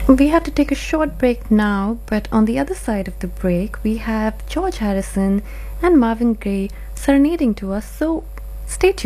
We have to take a short break now, but on the other side of the break, we have George Harrison and Marvin Gaye serenading to us. So stay tuned.